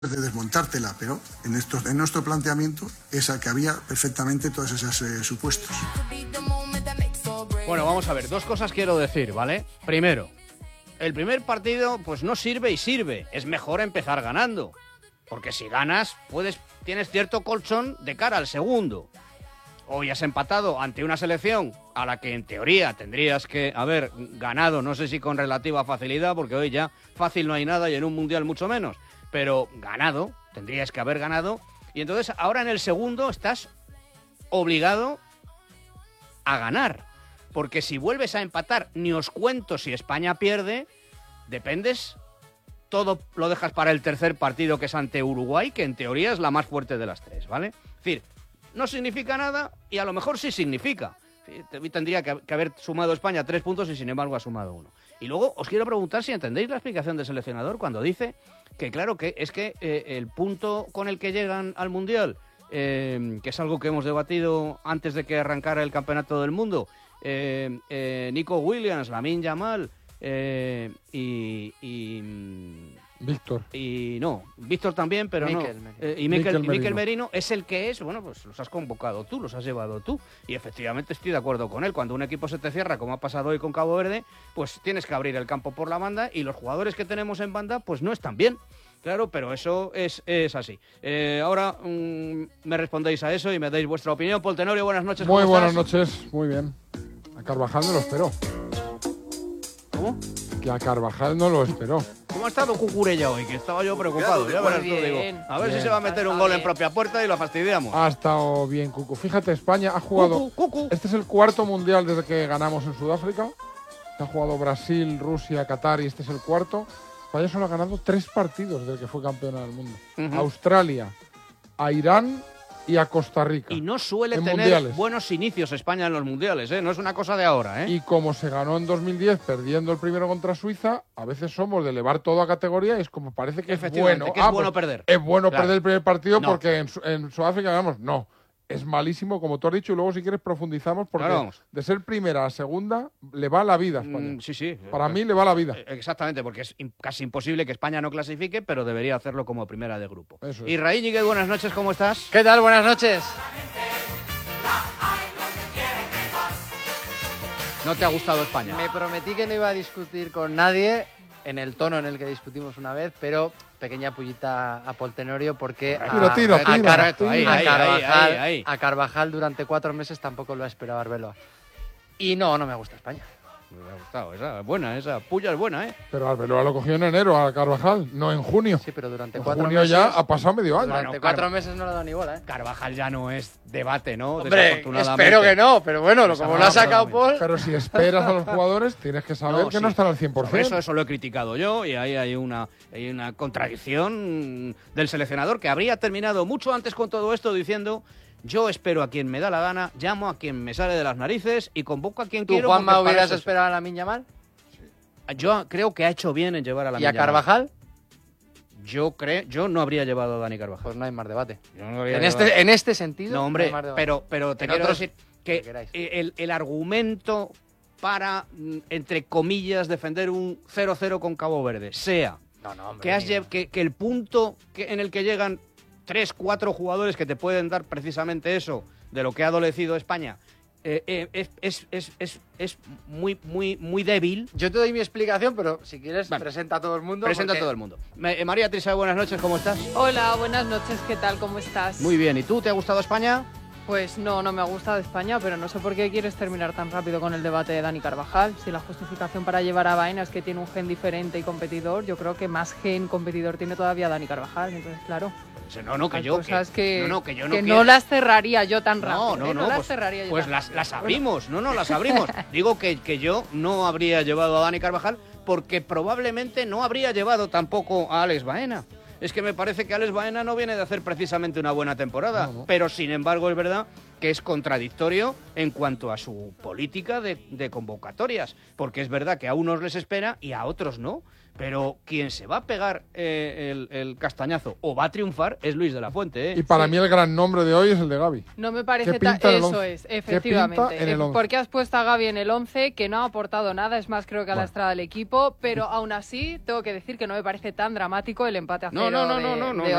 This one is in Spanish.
de desmontártela, pero en nuestro planteamiento esa que había perfectamente todos esos supuestos. Bueno, vamos a ver, dos cosas quiero decir, ¿vale? Primero, el primer partido pues no sirve y sirve, es mejor empezar ganando, porque si ganas tienes cierto colchón de cara al segundo. Hoy has empatado ante una selección a la que en teoría tendrías que haber ganado, no sé si con relativa facilidad, porque hoy ya fácil no hay nada y en un mundial mucho menos, pero ganado, tendrías que haber ganado, y entonces ahora en el segundo estás obligado a ganar, porque si vuelves a empatar, ni os cuento si España pierde, dependes, todo lo dejas para el tercer partido, que es ante Uruguay, que en teoría es la más fuerte de las tres, ¿vale? Es decir, no significa nada y a lo mejor sí significa. Tendría que haber sumado España 3 puntos y sin embargo ha sumado 1. Y luego os quiero preguntar si entendéis la explicación del seleccionador cuando dice que claro que es que el punto con el que llegan al Mundial, que es algo que hemos debatido antes de que arrancara el Campeonato del Mundo, Nico Williams, Lamine Yamal Víctor. Y no, Víctor también, pero Mikel Merino es el que es, bueno, pues los has convocado tú, los has llevado tú. Y efectivamente estoy de acuerdo con él. Cuando un equipo se te cierra, como ha pasado hoy con Cabo Verde, pues tienes que abrir el campo por la banda y los jugadores que tenemos en banda, pues no están bien. Claro, pero eso es así. Ahora me respondéis a eso y me dais vuestra opinión. Paul Tenorio, buenas noches. Muy buenas noches, muy bien. A Carvajal no lo esperó. ¿Cómo? Que a Carvajal no lo esperó. ¿Cómo ha estado Cucurella hoy? Que estaba yo preocupado. Ya verás, digo. A ver si se va a meter un gol en propia puerta y lo fastidiamos. Ha estado bien, Cucu. Fíjate, España ha jugado... Cucu. Este es el cuarto mundial desde que ganamos en Sudáfrica. Se ha jugado Brasil, Rusia, Qatar y este es el cuarto. España solo ha ganado 3 partidos desde que fue campeona del mundo. A Australia, a Irán y a Costa Rica. Y no suele tener mundiales. Buenos inicios España en los mundiales, ¿eh? No es una cosa de ahora, ¿eh? Y como se ganó en 2010 perdiendo el primero contra Suiza, a veces somos de elevar todo a categoría y es como parece que es bueno. Que es bueno perder. Es bueno perder el primer partido No. porque en Sudáfrica, vamos, no. Es malísimo, como tú has dicho, y luego si quieres profundizamos porque Claro. de ser primera a segunda le va la vida a España. Sí. Para mí le va la vida. Exactamente, porque es casi imposible que España no clasifique, pero debería hacerlo como primera de grupo. Eso es. Y Raíñigue, buenas noches, ¿cómo estás? ¿Qué tal? Buenas noches. ¿No te ha gustado España? Me prometí que no iba a discutir con nadie en el tono en el que discutimos una vez, pero pequeña pullita a Paul Tenorio porque Tira. a Carvajal durante 4 meses tampoco lo ha esperado Arbeloa. Y no me gusta España. Me ha gustado, esa puya es buena, ¿eh? Pero Arbeloa lo cogió en enero a Carvajal, no en junio. Sí, pero durante En 4 junio meses... ya ha pasado medio año. Durante Bueno, 4 meses no le ha dado ni bola, ¿eh? Carvajal ya no es debate, ¿no? Hombre, Desafortunadamente. espero que no, pero bueno, como lo ha sacado Paul... Pero si esperas a los jugadores, tienes que saber que no están al 100%. Por eso lo he criticado yo y ahí hay una contradicción del seleccionador que habría terminado mucho antes con todo esto diciendo: yo espero a quien me da la gana, llamo a quien me sale de las narices y convoco a quien ¿Tú, quiero. Juanma, porque hubieras para eso esperado a Lamine Yamal? Yo creo que ha hecho bien en llevar a la ¿Y a Carvajal? Yo no habría llevado a Dani Carvajal. Pues no hay más debate. Yo no lo habría En llevado. este sentido, No, hombre, hay más debate. pero te En quiero otros, decir que queráis. que el argumento para, entre comillas, defender un 0-0 con Cabo Verde sea No, hombre. que el punto en el que llegan 3-4 jugadores que te pueden dar precisamente eso de lo que ha adolecido España es muy débil. Yo te doy mi explicación, pero si quieres, Vale. presenta a todo el mundo. Presenta a todo el mundo. María Teresa, buenas noches, ¿cómo estás? Hola, buenas noches, ¿qué tal? ¿Cómo estás? Muy bien, ¿y tú? ¿Te ha gustado España? Pues no me ha gustado España, pero no sé por qué quieres terminar tan rápido con el debate de Dani Carvajal. Si la justificación para llevar a Baena es que tiene un gen diferente y competidor, yo creo que más gen competidor tiene todavía Dani Carvajal. Entonces, claro, Que yo no las cerraría yo tan rápido. No, las pues, cerraría yo pues tan las rápido. abrimos, las abrimos. Digo que yo no habría llevado a Dani Carvajal porque probablemente no habría llevado tampoco a Alex Baena. Es que me parece que Alex Baena no viene de hacer precisamente una buena temporada, pero sin embargo es verdad que es contradictorio en cuanto a su política de convocatorias, porque es verdad que a unos les espera y a otros no. Pero quien se va a pegar el castañazo o va a triunfar es Luis de la Fuente. Y para mí el gran nombre de hoy es el de Gavi. No me parece eso es, efectivamente. Porque has puesto a Gavi en el 11, que no ha aportado nada, es más, creo que ha lastrado al equipo, pero aún así tengo que decir que no me parece tan dramático el empate a 0 de hoy.